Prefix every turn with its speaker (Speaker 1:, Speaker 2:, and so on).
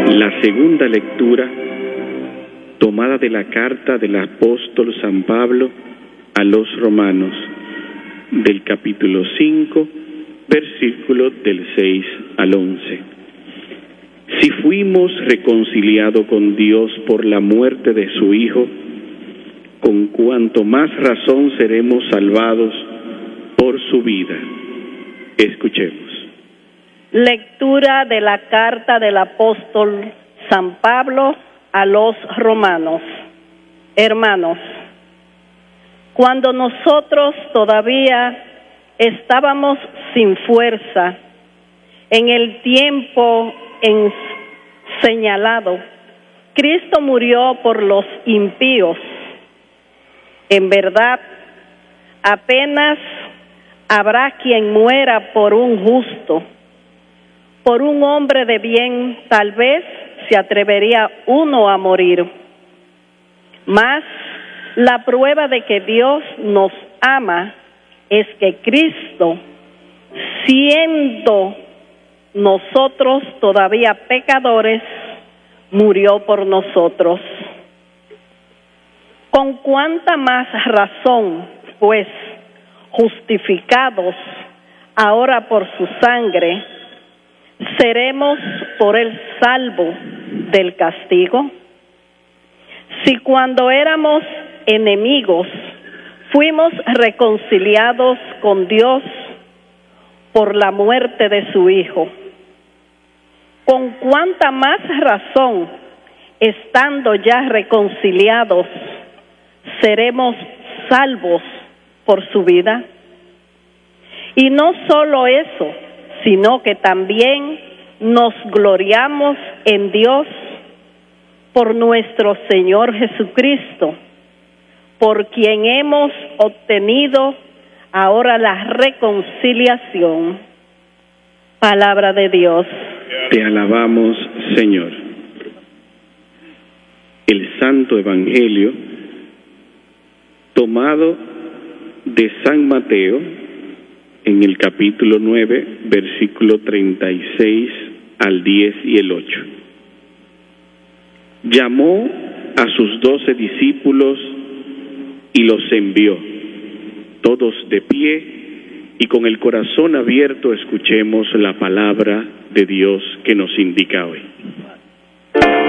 Speaker 1: La segunda lectura, tomada de la carta del apóstol San Pablo a los Romanos, del capítulo 5, versículos del 6 al 11. Si fuimos reconciliados con Dios por la muerte de su Hijo, con cuanto más razón seremos salvados por su vida. Escuchemos.
Speaker 2: Lectura de la carta del apóstol San Pablo a los Romanos. Hermanos, cuando nosotros todavía estábamos sin fuerza, en el tiempo señalado, Cristo murió por los impíos. En verdad, apenas habrá quien muera por un justo. Por un hombre de bien, tal vez se atrevería uno a morir. Mas la prueba de que Dios nos ama es que Cristo, siendo nosotros todavía pecadores, murió por nosotros. Con cuánta más razón, pues, justificados ahora por su sangre, seremos por él salvos del castigo. Si cuando éramos enemigos fuimos reconciliados con Dios por la muerte de su Hijo, con cuánta más razón, estando ya reconciliados, seremos salvos por su vida. Y no solo eso, sino que también nos gloriamos en Dios por nuestro Señor Jesucristo, por quien hemos obtenido ahora la reconciliación. Palabra de Dios.
Speaker 1: Te alabamos, Señor. El Santo Evangelio, tomado de San Mateo, en el capítulo 9, versículo 36 al 10 y el 8. Llamó a sus 12 discípulos y los envió, todos de pie y con el corazón abierto. Escuchemos la palabra de Dios que nos indica hoy.